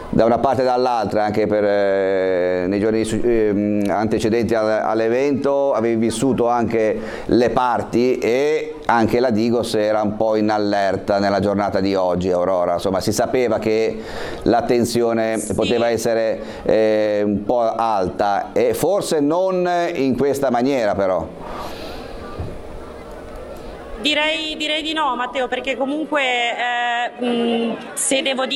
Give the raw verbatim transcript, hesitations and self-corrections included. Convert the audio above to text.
da una parte e dall'altra, anche per, eh, nei giorni eh, antecedenti all'evento avevi vissuto anche le parti, e anche la Digos era un po' in allerta nella giornata di oggi, Aurora. Insomma, si sapeva che la tensione sì. poteva essere eh, un po' alta, e forse non in questa maniera però. Direi, direi di no, Matteo, perché comunque eh, mh, se devo dire